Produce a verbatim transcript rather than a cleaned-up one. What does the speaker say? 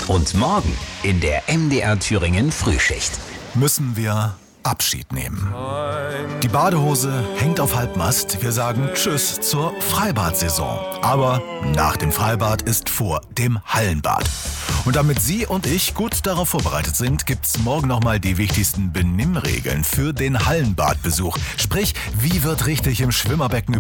Und morgen in der M D R Thüringen Frühschicht. Müssen wir Abschied nehmen. Die Badehose hängt auf Halbmast. Wir sagen Tschüss zur Freibad-Saison. Aber nach dem Freibad ist vor dem Hallenbad. Und damit Sie und ich gut darauf vorbereitet sind, gibt's morgen nochmal die wichtigsten Benimmregeln für den Hallenbadbesuch. Sprich, wie wird richtig im Schwimmerbecken